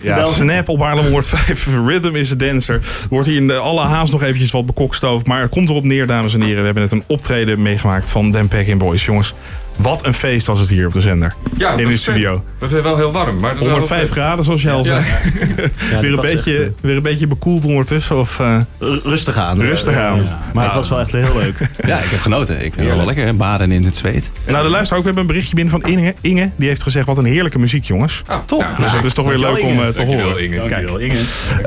Ja, Snap op Haarlem 105. Rhythm is a Dancer. Wordt hier in alle haast nog eventjes wat bekokstoofd. Maar het komt erop neer, dames en heren. We hebben net een optreden meegemaakt van Them Peckin Boys. Jongens, wat een feest was het hier op de zender. Ja, in de studio. Dat is wel heel warm. Maar 105 graden, zoals jij al zei. Ja, weer een beetje bekoeld ondertussen. Of, rustig aan. Rustig aan. Ja. Maar het was wel echt heel leuk. Ja, ik heb genoten. Ik vind het wel lekker. Baden in het zweet. Nou, de luisteraar ook. We hebben een berichtje binnen van Inge. Die heeft gezegd, wat een heerlijke muziek, jongens. Top. Ja, dus dat is toch weer leuk om te horen. Inge. Kijk. Inge.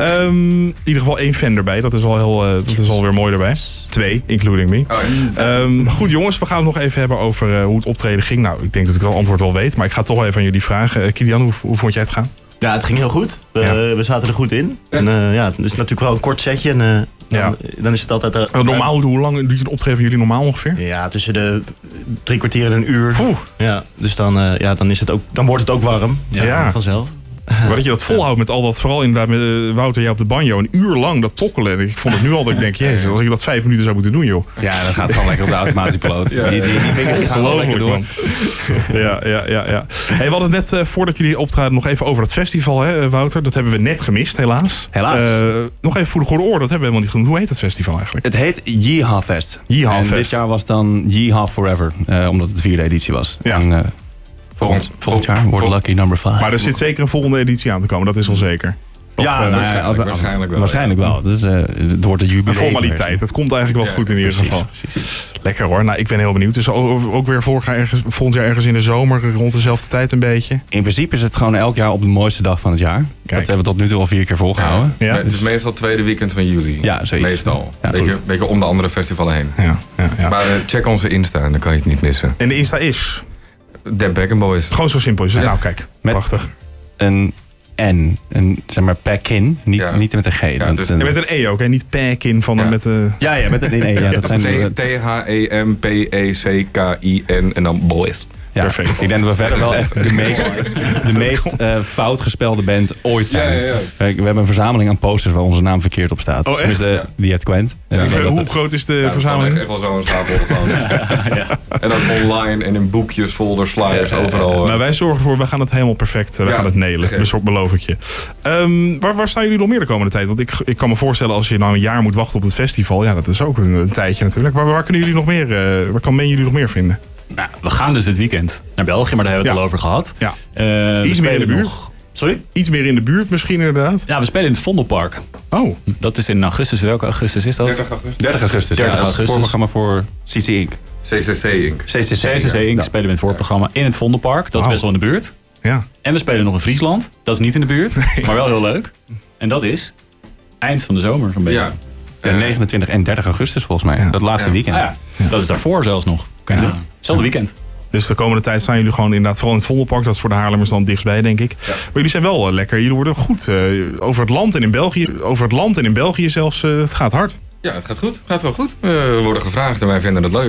In ieder geval 1 fan erbij. Dat is wel weer mooi erbij. 2, including me. Goed jongens, we gaan het nog even hebben over hoe het optreden ging. Nou, ik denk dat ik wel het antwoord wel weet. Maar ik ga toch wel even aan jullie vragen. Kilian, hoe vond jij het gaan? Ja, het ging heel goed. We zaten er goed in. En het is natuurlijk wel een kort setje. En dan is het altijd... normaal, hoe lang duurt het optreden van jullie normaal ongeveer? Ja, tussen de 3 kwartier en een uur. Ja, dus dan wordt het ook warm. Ja. Vanzelf. Maar dat je dat volhoudt met al dat, vooral inderdaad met Wouter, jij op de banjo, een uur lang dat tokkelen. Ik vond het nu al dat ik denk, jezus, als ik dat 5 minuten zou moeten doen, joh. Ja, dan gaat het gewoon lekker op de automatische piloot. Die vingers gaan wel lekker door. Ja. Hey, we hadden het net, voordat jullie optraden, nog even over het festival, hè, Wouter. Dat hebben we net gemist, helaas. Nog even voor de goede orde, dat hebben we helemaal niet genoemd. Hoe heet het festival eigenlijk? Het heet Yeehaw Fest. Yeehaw Fest. Dit jaar was dan Yeehaw Forever, omdat het de 4e editie was. Ja. En, volgend jaar wordt Lucky number 5. Maar er zit zeker een volgende editie aan te komen, dat is al zeker. Waarschijnlijk wel. Dus, het wordt een jubileum. Een formaliteit, het komt eigenlijk wel goed in ieder geval. Precies. Lekker hoor, nou ik ben heel benieuwd. Dus ook weer volgend jaar ergens in de zomer, rond dezelfde tijd een beetje. In principe is het gewoon elk jaar op de mooiste dag van het jaar. Kijk. Dat hebben we tot nu toe al 4 keer volgehouden. Ja. Het is meestal het tweede weekend van juli. Ja, zoiets. Meestal. Ja, beetje om de andere festivalen heen. Ja. Maar check onze Insta en dan kan je het niet missen. En de Insta is? Them Peckin Boys. Gewoon zo simpel is het. Ja. Nou kijk, prachtig. Een N, zeg maar Peckin, niet met een G. Ja, dus en met een E ook, hè? Niet Peckin van met de... Ja, met een E. Ja, dat zijn T-H-E-M-P-E-C-K-I-N en dan Boys. Ja, perfect. Ik denk dat we verder wel echt de meest fout gespelde band ooit zijn. Ja. Kijk, we hebben een verzameling aan posters waar onze naam verkeerd op staat. Oh, echt? Die het Quent. Hoe groot is de verzameling? Echt wel zo'n stapel gewoon. En dan online en in boekjes, folders, flyers, overal. Nou, wij zorgen ervoor, we gaan het helemaal perfect. We gaan het nailen, beloof ik je. Waar staan jullie nog meer de komende tijd? Want ik kan me voorstellen, als je nou een jaar moet wachten op het festival, ja, dat is ook een tijdje natuurlijk. Waar kunnen jullie nog meer, waar kan men jullie nog meer vinden? Nou, we gaan dus dit weekend naar België, maar daar hebben we het al over gehad. Ja. Iets meer in de buurt. Sorry? Iets meer in de buurt misschien inderdaad. Ja, we spelen in het Vondelpark. Oh. Dat is in augustus. Welke augustus is dat? 30 augustus. 30 augustus. 30 augustus. Het voorprogramma voor CC Inc. CCC Inc. CCC Inc. Spelen we in het voorprogramma in het Vondelpark. Dat is best wel in de buurt. Ja. En we spelen nog in Friesland. Dat is niet in de buurt, maar wel heel leuk. En dat is eind van de zomer zo'n beetje. Ja, 29 en 30 augustus volgens mij. Dat laatste weekend. Dat is daarvoor zelfs nog. Hetzelfde weekend. Dus de komende tijd zijn jullie gewoon inderdaad, vooral in het Vondelpark, dat is voor de Haarlemmers dan dichtstbij, denk ik. Ja. Maar jullie zijn wel lekker, jullie worden goed over het land en in België zelfs, het gaat hard. Ja, het gaat goed. Het gaat wel goed. We worden gevraagd en wij vinden het leuk.